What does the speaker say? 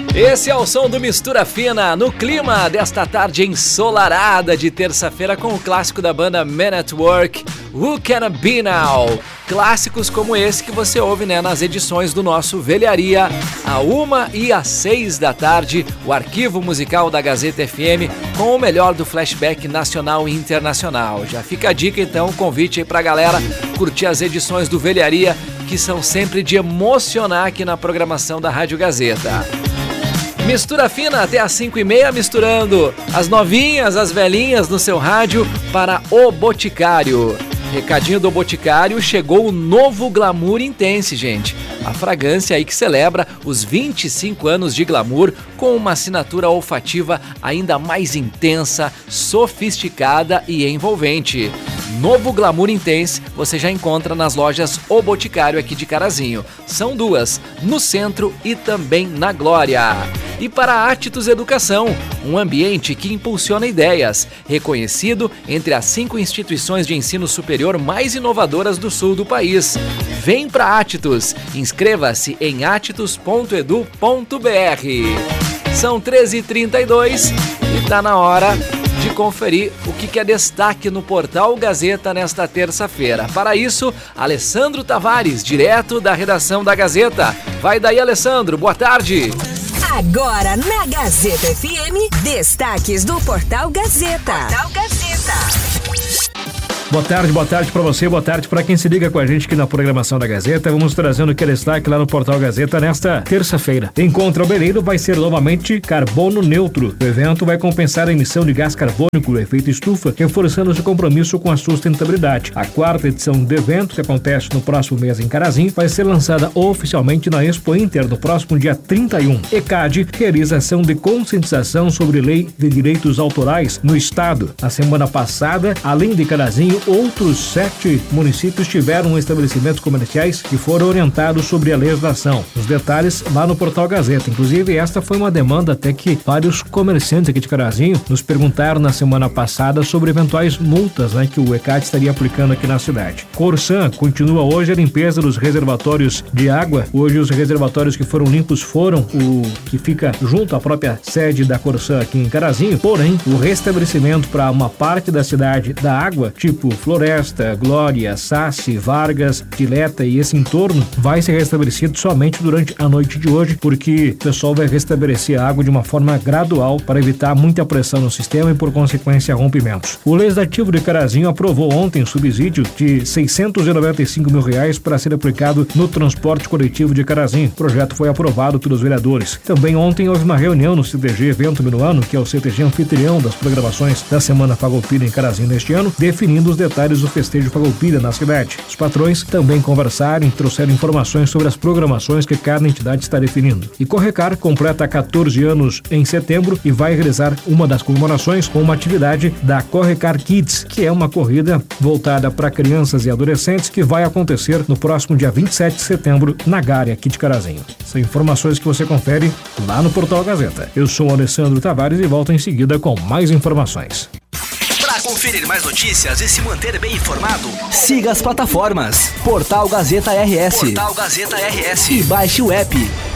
Esse é o som do Mistura Fina, no clima desta tarde ensolarada de terça-feira com o clássico da banda Men at Work, Who Can I Be Now? Clássicos como esse que você ouve, nas edições do nosso Velharia, à 1 e às 6 da tarde, o arquivo musical da Gazeta FM com o melhor do flashback nacional e internacional. Já fica a dica então, o convite aí pra galera curtir as edições do Velharia, que são sempre de emocionar aqui na programação da Rádio Gazeta. Mistura Fina até às 5h30, misturando as novinhas, as velhinhas no seu rádio para o Boticário. Recadinho do Boticário, chegou o novo Glamour Intense, gente. A fragrância aí que celebra os 25 anos de glamour com uma assinatura olfativa ainda mais intensa, sofisticada e envolvente. Novo Glamour Intense você já encontra nas lojas O Boticário aqui de Carazinho. São duas, no centro e também na Glória. E para a Attus Educação, um ambiente que impulsiona ideias, reconhecido entre as 5 instituições de ensino superior mais inovadoras do sul do país. Vem para a Attus, inscreva-se em attus.edu.br. São 13h32 e está na hora de conferir o que é destaque no Portal Gazeta nesta terça-feira. Para isso, Alessandro Tavares, direto da redação da Gazeta. Vai daí, Alessandro, boa tarde. Agora na Gazeta FM, destaques do Portal Gazeta. Portal Gazeta. Boa tarde para você, boa tarde para quem se liga com a gente aqui na programação da Gazeta. Vamos trazendo o que é destaque lá no Portal Gazeta nesta terça-feira. Encontro Albereiro vai ser novamente carbono neutro. O evento vai compensar a emissão de gás carbônico do efeito estufa, reforçando seu compromisso com a sustentabilidade. A 4ª edição do evento, que acontece no próximo mês em Carazinho, vai ser lançada oficialmente na Expo Inter no próximo dia 31. ECAD realiza ação de conscientização sobre lei de direitos autorais no estado. Na semana passada, além de Carazinho, outros 7 municípios tiveram estabelecimentos comerciais que foram orientados sobre a legislação. Os detalhes lá no Portal Gazeta. Inclusive, esta foi uma demanda até que vários comerciantes aqui de Carazinho nos perguntaram na semana passada sobre eventuais multas, que o ECAD estaria aplicando aqui na cidade. Corsã continua hoje a limpeza dos reservatórios de água. Hoje os reservatórios que foram limpos foram o que fica junto à própria sede da Corsã aqui em Carazinho. Porém, o restabelecimento para uma parte da cidade da água, tipo Floresta, Glória, Sassi, Vargas, Dileta e esse entorno, vai ser restabelecido somente durante a noite de hoje, porque o pessoal vai restabelecer a água de uma forma gradual para evitar muita pressão no sistema e, por consequência, rompimentos. O Legislativo de Carazinho aprovou ontem um subsídio de R$695 mil para ser aplicado no transporte coletivo de Carazinho. O projeto foi aprovado pelos vereadores. Também ontem houve uma reunião no CTG Evento Minuano, que é o CTG anfitrião das programações da Semana Farroupilha em Carazinho neste ano, definindo os detalhes do festejo Farroupilha na cidade. Os patrões também conversaram e trouxeram informações sobre as programações que cada entidade está definindo. E Correcar completa 14 anos em setembro e vai realizar uma das comemorações com uma atividade da Correcar Kids, que é uma corrida voltada para crianças e adolescentes que vai acontecer no próximo dia 27 de setembro na Gária, aqui de Carazinho. São informações que você confere lá no Portal Gazeta. Eu sou o Alessandro Tavares e volto em seguida com mais informações. Para conferir mais notícias e se manter bem informado, siga as plataformas Portal Gazeta RS. Portal Gazeta RS. E baixe o app.